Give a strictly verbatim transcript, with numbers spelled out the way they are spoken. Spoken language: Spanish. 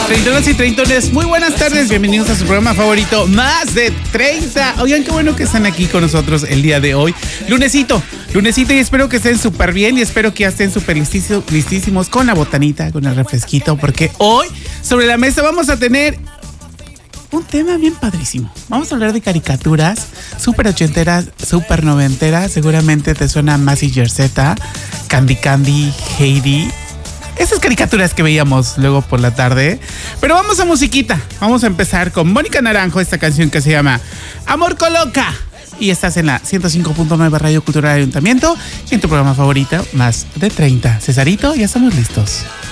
Treintonas y treintones, muy buenas tardes, bienvenidos a su programa favorito, Más de treinta. Oigan, qué bueno que están aquí con nosotros el día de hoy. Lunesito, lunesito, y espero que estén súper bien y espero que ya estén súper listísimos, listísimos con la botanita, con el refresquito, porque hoy sobre la mesa vamos a tener un tema bien padrísimo. Vamos a hablar de caricaturas súper ochenteras, súper noventeras. Seguramente te suena Mazinger Z, Candy Candy, Heidi. Esas caricaturas que veíamos luego por la tarde. Pero vamos a musiquita. Vamos a empezar con Mónica Naranjo, esta canción que se llama Amor Coloca. Y estás en la ciento cinco punto nueve Radio Cultural Ayuntamiento y en tu programa favorito, Más de treinta. Cesarito, ya estamos listos.